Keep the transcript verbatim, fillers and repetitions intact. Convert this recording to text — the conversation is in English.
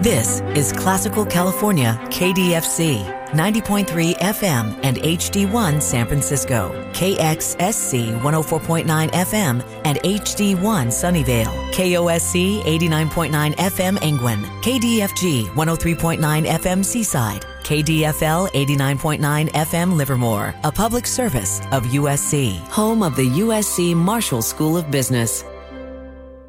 This is Classical California K D F C, ninety point three F M and H D one San Francisco, K X S C one oh four point nine F M and H D one Sunnyvale, K O S C eighty-nine point nine F M Angwin, K D F G one oh three point nine F M Seaside, K D F L eighty-nine point nine F M Livermore, a public service of U S C, home of the U S C Marshall School of Business.